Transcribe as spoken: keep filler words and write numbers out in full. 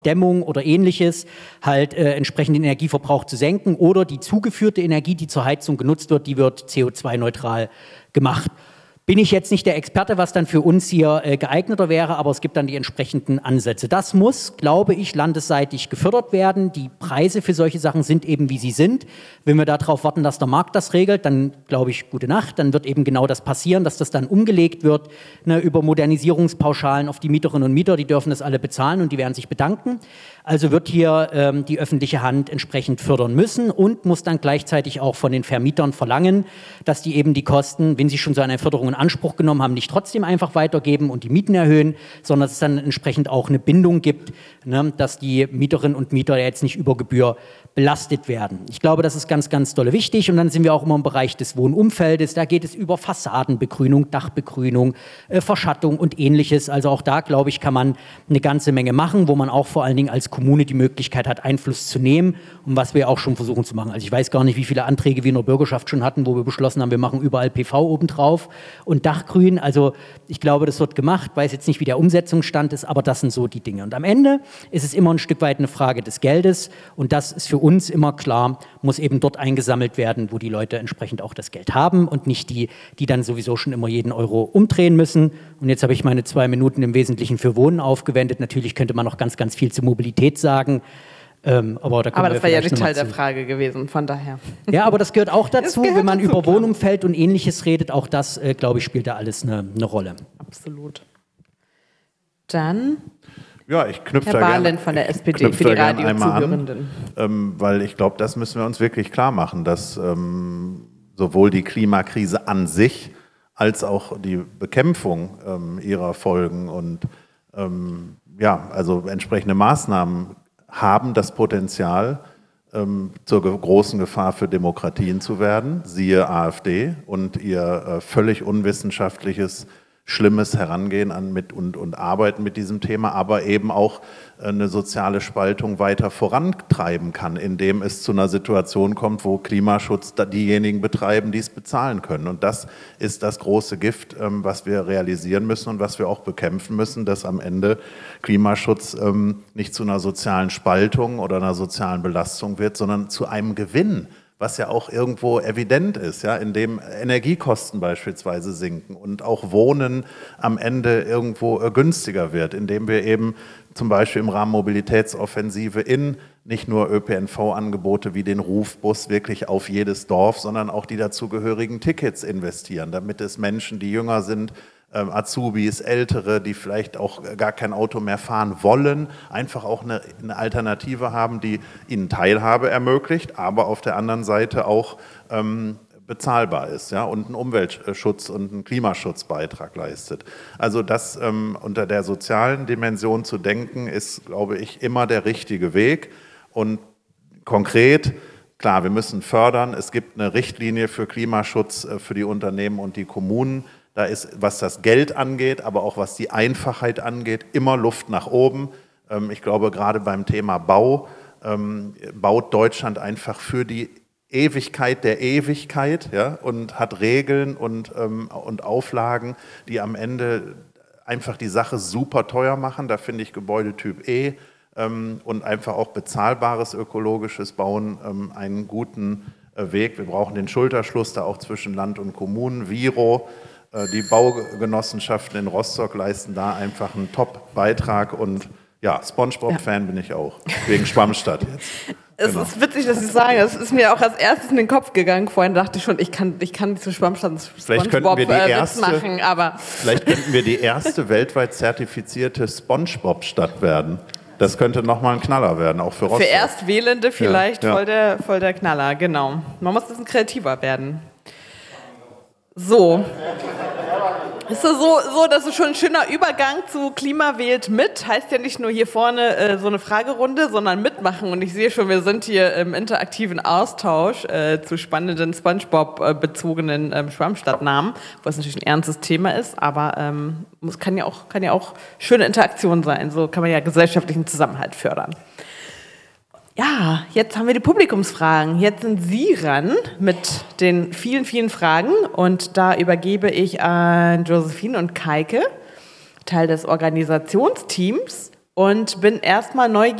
Dämmung oder ähnliches, halt äh, entsprechend den Energieverbrauch zu senken, oder die zugeführte Energie, die zur Heizung genutzt wird, die wird C O zwei neutral gemacht. Bin ich jetzt nicht der Experte, was dann für uns hier äh, geeigneter wäre, aber es gibt dann die entsprechenden Ansätze. Das muss, glaube ich, landesseitig gefördert werden. Die Preise für solche Sachen sind eben, wie sie sind. Wenn wir darauf warten, dass der Markt das regelt, dann glaube ich, gute Nacht. Dann wird eben genau das passieren, dass das dann umgelegt wird, ne, über Modernisierungspauschalen auf die Mieterinnen und Mieter. Die dürfen das alle bezahlen und die werden sich bedanken. Also wird hier ähm, die öffentliche Hand entsprechend fördern müssen und muss dann gleichzeitig auch von den Vermietern verlangen, dass die eben die Kosten, wenn sie schon so eine Förderung in Anspruch genommen haben, nicht trotzdem einfach weitergeben und die Mieten erhöhen, sondern dass es dann entsprechend auch eine Bindung gibt, ne, dass die Mieterinnen und Mieter jetzt nicht über Gebühr belastet werden. Ich glaube, das ist ganz, ganz doll wichtig. Und dann sind wir auch immer im Bereich des Wohnumfeldes. Da geht es über Fassadenbegrünung, Dachbegrünung, äh, Verschattung und Ähnliches. Also auch da, glaube ich, kann man eine ganze Menge machen, wo man auch vor allen Dingen als Kommune die Möglichkeit hat, Einfluss zu nehmen, und was wir auch schon versuchen zu machen. Also ich weiß gar nicht, wie viele Anträge wir in der Bürgerschaft schon hatten, wo wir beschlossen haben, wir machen überall P V obendrauf und Dachgrün. Also ich glaube, das wird gemacht. Weiß jetzt nicht, wie der Umsetzungsstand ist, aber das sind so die Dinge. Und am Ende ist es immer ein Stück weit eine Frage des Geldes, und das ist für uns immer klar, muss eben dort eingesammelt werden, wo die Leute entsprechend auch das Geld haben und nicht die, die dann sowieso schon immer jeden Euro umdrehen müssen. Und jetzt habe ich meine zwei Minuten im Wesentlichen für Wohnen aufgewendet. Natürlich könnte man noch ganz, ganz viel zur Mobilität sagen. Ähm, aber da aber das wir war ja nicht Teil zu. der Frage gewesen, von daher. Ja, aber das gehört auch dazu, gehört wenn man dazu, über klar. Wohnumfeld und Ähnliches redet. Auch das, äh, glaube ich, spielt da alles eine, eine Rolle. Absolut. Dann Ja, ich knüpfe Herr da Bahlen gerne von der S P D für die Radio-Zuhörenden. Ähm, weil ich glaube, das müssen wir uns wirklich klar machen, dass ähm, sowohl die Klimakrise an sich als auch die Bekämpfung ähm, ihrer Folgen und ähm, ja, also entsprechende Maßnahmen haben das Potenzial, ähm, zur ge- großen Gefahr für Demokratien zu werden, siehe AfD und ihr äh, völlig unwissenschaftliches, schlimmes Herangehen an mit und, und Arbeiten mit diesem Thema, aber eben auch eine soziale Spaltung weiter vorantreiben kann, indem es zu einer Situation kommt, wo Klimaschutz diejenigen betreiben, die es bezahlen können. Und das ist das große Gift, was wir realisieren müssen und was wir auch bekämpfen müssen, dass am Ende Klimaschutz nicht zu einer sozialen Spaltung oder einer sozialen Belastung wird, sondern zu einem Gewinn, was ja auch irgendwo evident ist, ja, indem Energiekosten beispielsweise sinken und auch Wohnen am Ende irgendwo günstiger wird, indem wir eben zum Beispiel im Rahmen Mobilitätsoffensive in nicht nur Ö P N V-Angebote wie den Rufbus wirklich auf jedes Dorf, sondern auch die dazugehörigen Tickets investieren, damit es Menschen, die jünger sind, Ähm, Azubis, Ältere, die vielleicht auch gar kein Auto mehr fahren wollen, einfach auch eine, eine Alternative haben, die ihnen Teilhabe ermöglicht, aber auf der anderen Seite auch ähm, bezahlbar ist, ja, und einen Umweltschutz und einen Klimaschutzbeitrag leistet. Also das ähm, unter der sozialen Dimension zu denken, ist, glaube ich, immer der richtige Weg. Und konkret, klar, wir müssen fördern. Es gibt eine Richtlinie für Klimaschutz äh, für die Unternehmen und die Kommunen. Da ist, was das Geld angeht, aber auch was die Einfachheit angeht, immer Luft nach oben. Ich glaube, gerade beim Thema Bau baut Deutschland einfach für die Ewigkeit der Ewigkeit, ja, und hat Regeln und, und Auflagen, die am Ende einfach die Sache super teuer machen. Da finde ich Gebäudetyp E und einfach auch bezahlbares ökologisches Bauen einen guten Weg. Wir brauchen den Schulterschluss da auch zwischen Land und Kommunen, Viro. Die Baugenossenschaften in Rostock leisten da einfach einen Top-Beitrag und ja, SpongeBob-Fan ja. bin ich auch, wegen Schwammstadt jetzt. Es genau. ist witzig, dass Sie sagen, das ist mir auch als erstes in den Kopf gegangen. Vorhin dachte ich schon, ich kann, ich kann nicht zu Schwammstadt SpongeBob wir die äh, erste, machen, aber... Vielleicht könnten wir die erste weltweit zertifizierte SpongeBob-Stadt werden. Das könnte nochmal ein Knaller werden, auch für Rostock. Für Erstwählende vielleicht ja, ja. Voll, der, voll der Knaller, genau. Man muss ein bisschen kreativer werden. So. Ist das so, so, das ist schon ein schöner Übergang zu Klima wählt mit. Heißt ja nicht nur hier vorne äh, so eine Fragerunde, sondern mitmachen. Und ich sehe schon, wir sind hier im interaktiven Austausch äh, zu spannenden SpongeBob-bezogenen ähm, Schwammstadtnamen, was natürlich ein ernstes Thema ist, aber ähm, es kann ja auch, kann ja auch schöne Interaktion sein. So kann man ja gesellschaftlichen Zusammenhalt fördern. Ja, jetzt haben wir die Publikumsfragen. Jetzt sind Sie ran mit den vielen, vielen Fragen. Und da übergebe ich an Josephine und Kaike, Teil des Organisationsteams und bin erstmal neugierig